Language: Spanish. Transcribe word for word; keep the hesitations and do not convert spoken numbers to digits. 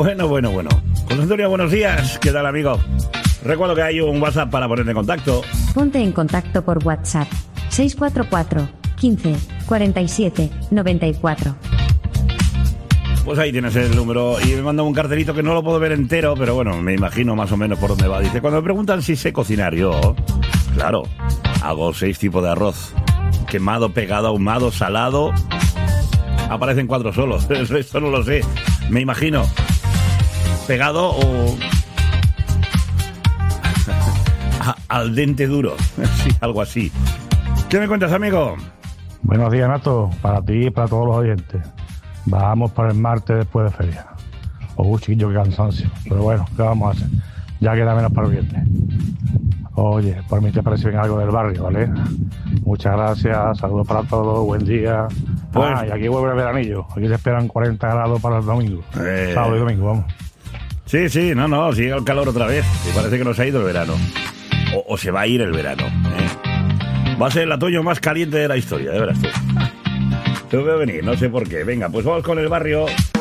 Bueno, bueno, bueno. José Antonio, buenos días. ¿Qué tal, amigo? Recuerdo que hay un WhatsApp para ponerte en contacto. Ponte en contacto por WhatsApp. seis cuatro cuatro, quince, cuarenta y siete, noventa y cuatro. Pues ahí tienes el número. Y me manda un cartelito que no lo puedo ver entero, pero bueno, me imagino más o menos por dónde va. Dice, cuando me preguntan si sé cocinar, yo, claro, hago seis tipos de arroz. Quemado, pegado, ahumado, salado. Aparecen cuatro solos. El resto no lo sé. Me imagino. Pegado o... al dente duro. Sí, algo así. ¿Qué me cuentas, amigo? Buenos días, Nato. Para ti y para todos los oyentes. Bajamos para el martes después de feria. Oh, chiquillo, qué cansancio. Pero bueno, ¿qué vamos a hacer? Ya queda menos para el viernes. Oye, por mí te parece bien algo del barrio, ¿vale? Muchas gracias, saludos para todos, buen día. Pues, ah, y aquí vuelve el veranillo. Aquí te esperan cuarenta grados para el domingo. Eh... Sábado y domingo, vamos. Sí, sí, no, no, sigue el calor otra vez. Y parece que nos ha ido el verano. O, o se va a ir el verano, ¿eh? Va a ser el otoño más caliente de la historia, de veras tú. Te veo venir, no sé por qué. Venga, pues vamos con el barrio.